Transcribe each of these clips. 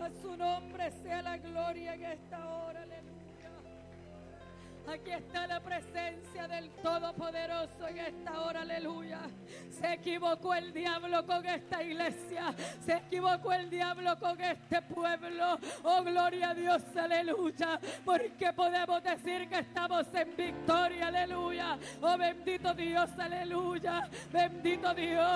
su nombre sea la gloria en esta hora, aleluya. Aquí está la presencia del Todopoderoso en esta hora, aleluya. Se equivocó el diablo con esta iglesia, se equivocó el diablo con este pueblo. Oh, gloria a Dios, aleluya, porque podemos decir que estamos en victoria, aleluya. Oh, bendito Dios, aleluya, bendito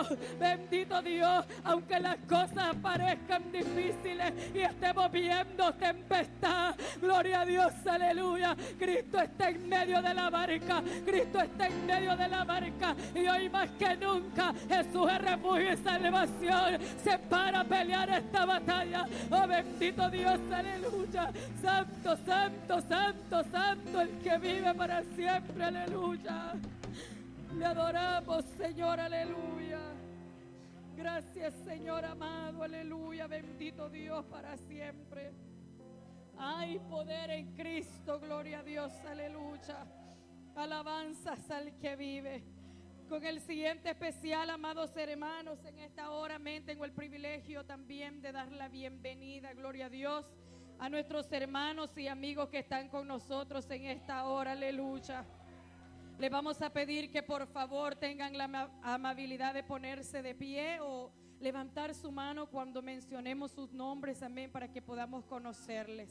Dios, aunque las cosas parezcan difíciles y estemos viendo tempestad, gloria a Dios, aleluya. Cristo está en medio de la barca, Cristo está en medio de la barca, y hoy más que nunca Jesús es refugio y salvación. Se para a pelear esta batalla. Oh, bendito Dios, aleluya. Santo, santo, santo, santo, el que vive para siempre, aleluya. Le adoramos, Señor, aleluya. Gracias, Señor amado, aleluya. Bendito Dios para siempre. Hay poder en Cristo, gloria a Dios, aleluya. Alabanzas al que vive. Con el siguiente especial, amados hermanos, en esta hora, tengo el privilegio también de dar la bienvenida, gloria a Dios, a nuestros hermanos y amigos que están con nosotros en esta hora, aleluya. Les vamos a pedir que por favor tengan la amabilidad de ponerse de pie o levantar su mano cuando mencionemos sus nombres, amén, para que podamos conocerles.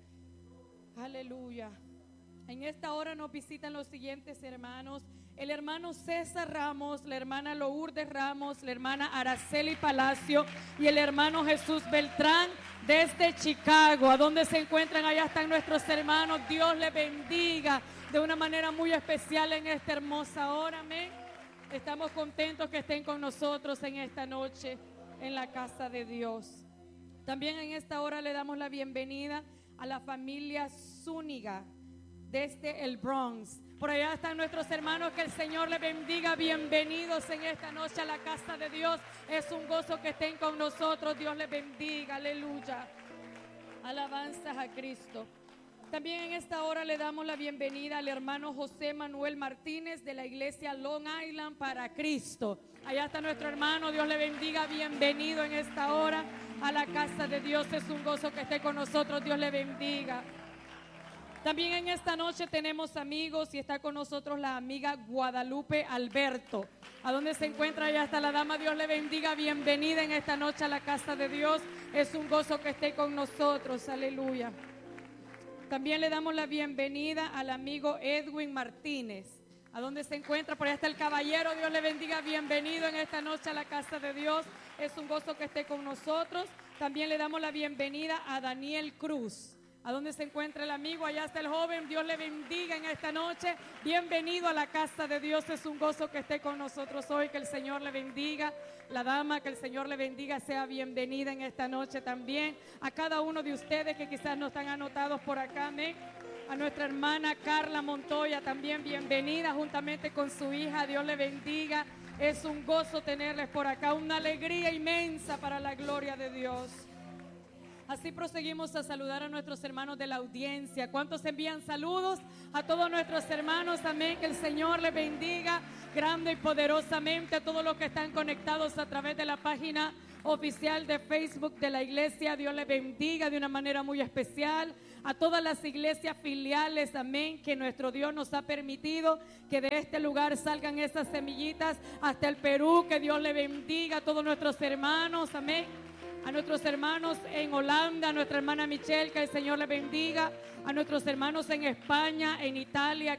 Aleluya. En esta hora nos visitan los siguientes hermanos: el hermano César Ramos, la hermana Lourdes Ramos, la hermana Araceli Palacio y el hermano Jesús Beltrán desde Chicago. ¿A dónde se encuentran? Allá están nuestros hermanos. Dios les bendiga de una manera muy especial en esta hermosa hora, amén. Estamos contentos que estén con nosotros en esta noche en la casa de Dios. También en esta hora le damos la bienvenida a la familia Zúñiga desde el Bronx. Por allá están nuestros hermanos, que el Señor les bendiga. Bienvenidos en esta noche a la casa de Dios. Es un gozo que estén con nosotros. Dios les bendiga, aleluya. Alabanzas a Cristo. También en esta hora le damos la bienvenida al hermano José Manuel Martínez de la iglesia Long Island para Cristo. Allá está nuestro hermano, Dios le bendiga, bienvenido en esta hora a la casa de Dios. Es un gozo que esté con nosotros, Dios le bendiga. También en esta noche tenemos amigos y está con nosotros la amiga Guadalupe Alberto. ¿A dónde se encuentra? Allá está la dama, Dios le bendiga, bienvenida en esta noche a la casa de Dios. Es un gozo que esté con nosotros, aleluya. También le damos la bienvenida al amigo Edwin Martínez. ¿A dónde se encuentra? Por allá está el caballero. Dios le bendiga. Bienvenido en esta noche a la casa de Dios. Es un gozo que esté con nosotros. También le damos la bienvenida a Daniel Cruz. ¿A dónde se encuentra el amigo? Allá está el joven. Dios le bendiga en esta noche. Bienvenido a la casa de Dios. Es un gozo que esté con nosotros hoy. Que el Señor le bendiga. La dama, que el Señor le bendiga, sea bienvenida en esta noche también. A cada uno de ustedes que quizás no están anotados por acá, amén. A nuestra hermana Carla Montoya también bienvenida juntamente con su hija. Dios le bendiga. Es un gozo tenerles por acá. Una alegría inmensa para la gloria de Dios. Así proseguimos a saludar a nuestros hermanos de la audiencia. ¿Cuántos envían saludos a todos nuestros hermanos? Amén. Que el Señor les bendiga grande y poderosamente a todos los que están conectados a través de la página oficial de Facebook de la iglesia. Dios les bendiga de una manera muy especial. A todas las iglesias filiales, amén, que nuestro Dios nos ha permitido que de este lugar salgan esas semillitas hasta el Perú. Que Dios les bendiga a todos nuestros hermanos, amén. A nuestros hermanos en Holanda, a nuestra hermana Michelle, que el Señor les bendiga. A nuestros hermanos en España, en Italia,